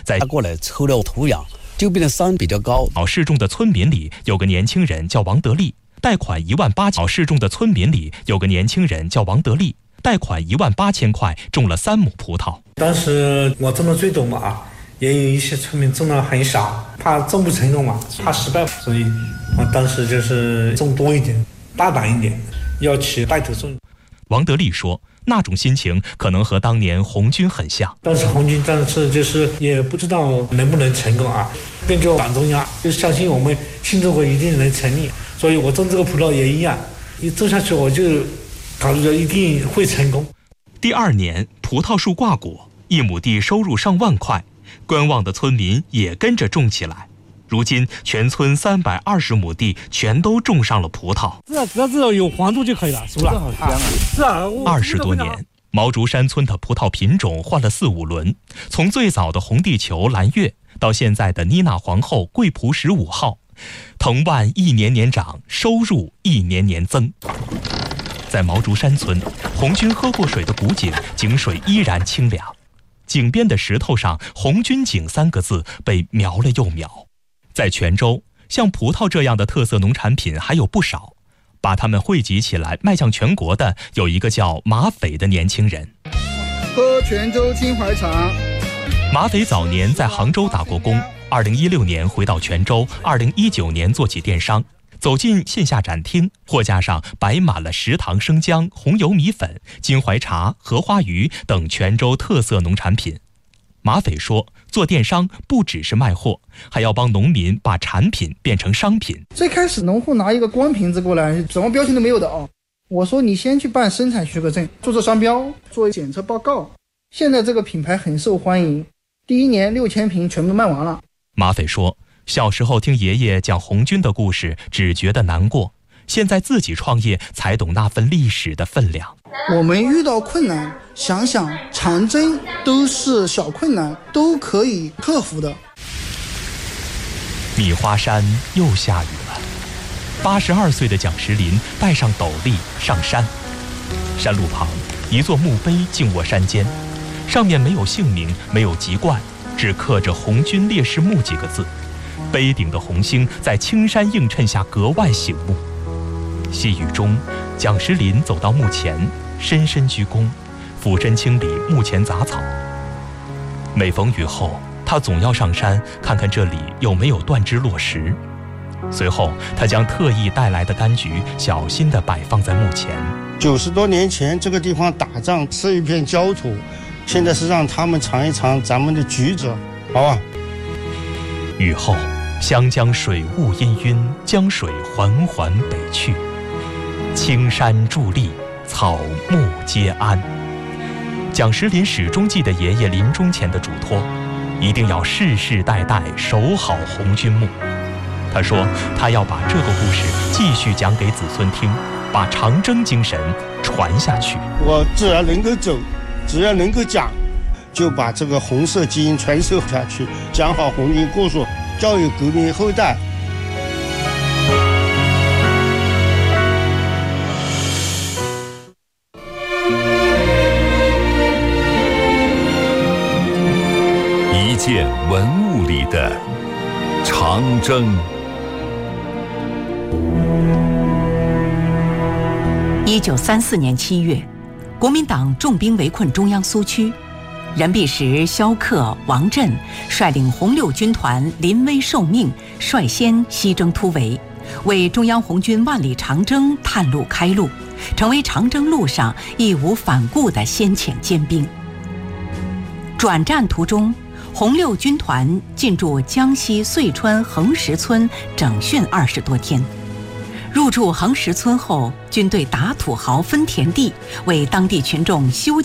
在过来抽了土壤，就变得山比较高。 市种的村民里有个年轻人叫王德利，贷款18000。市种的村民里有个年轻人叫王德利，贷款18000块种了3亩葡萄。 当时我种的最多嘛，也有一些村民种的很少，怕种不成功嘛，怕失败，所以我当时就是种多一点，大胆一点，要去带头种。 王德利说，那种心情可能和当年红军很像。 当时红军战士就是也不知道能不能成功啊，便就党中央就相信我们新中国一定能成立，所以我种这个葡萄也一样，一种下去我就考虑着一定会成功。 第2年，葡萄树挂果，1亩地收入上万块，观望的村民也跟着种起来。如今，全村320亩地全都种上了葡萄。 只要有黄度就可以了，熟了。好香啊！是啊 ，20多年，毛竹山村的葡萄品种换了4、5轮，从最早的红地球、蓝月，到现在的妮娜皇后、桂璞15号，藤蔓一年年长，收入一年年增。在毛竹山村，红军喝过水的古井，井水依然清凉。井边的石头上“红军井”3个字被描了又描。在泉州，像葡萄这样的特色农产品还有不少，把它们汇集起来卖向全国的有一个叫马匪的年轻人。 喝泉州金怀茶。 马匪早年在杭州打过工，2016年回到泉州，2019年做起电商。走进线下展厅，货架上摆满了食堂生姜、红油米粉、金怀茶、荷花鱼等泉州特色农产品。马匪说，做电商不只是卖货，还要帮农民把产品变成商品。 最开始农户拿一个光瓶子过来，什么标签都没有的哦。我说你先去办生产许可证，注册商标，做检测报告。现在这个品牌很受欢迎，第1年6000瓶全部卖完了。 马匪说，小时候听爷爷讲红军的故事，只觉得难过，现在自己创业才懂那份历史的分量。 我们遇到困难，想想长征都是小困难，都可以克服的。 米花山又下雨了，82岁的蒋石林带上斗笠上山。山路旁，一座墓碑静卧山间，上面没有姓名，没有籍贯，只刻着红军烈士墓几个字。碑顶的红星在青山映衬下格外醒目。细雨中，蒋石林走到墓前，深深鞠躬，俯身清理墓前杂草。每逢雨后，他总要上山看看这里有没有断枝落石。随后，他将特意带来的柑橘小心地摆放在墓前。 90多年前，这个地方打仗是一片焦土，现在是让他们尝一尝咱们的橘子，好吧？ 雨后，湘江水雾氤氲，江水缓缓北去。青山伫立，草木皆安。蒋石林始终记得爷爷临终前的嘱托，一定要世世代代守好红军墓。他说，他要把这个故事继续讲给子孙听，把长征精神传下去。 我只要能够走，只要能够讲，就把这个红色基因传授下去，讲好红军故事，教育革命后代。 一件文物里的长征。 1934年7月，国民党重兵围困中央苏区，任弼时、萧克、王震率领红六军团临危受命，率先西征突围，为中央红军万里长征探路开路，成为长征路上义无反顾的先遣尖兵。转战途中，红六军团进驻江西遂川横石村整训20多天。入驻横石村后，军队打土豪分田地，为当地群众修建